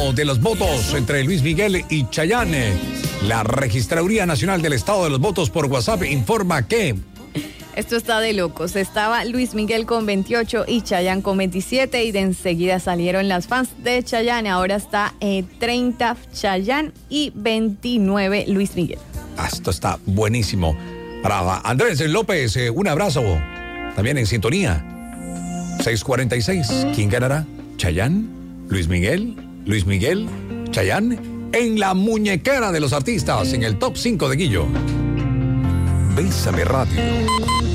listado de los votos entre Luis Miguel y Chayanne. La Registraduría Nacional del Estado de los Votos por WhatsApp informa que... Esto está de locos. Estaba Luis Miguel con 28 y Chayanne con 27 y de enseguida salieron las fans de Chayanne. Ahora está 30 Chayanne y 29 Luis Miguel. Esto está buenísimo. Para Andrés López, un abrazo. También en sintonía. 6:46. ¿Quién ganará? ¿Chayanne? ¿Luis Miguel? ¿Luis Miguel? ¿Chayanne? En la muñequera de los artistas, en el top 5 de Guillo. Bésame Radio.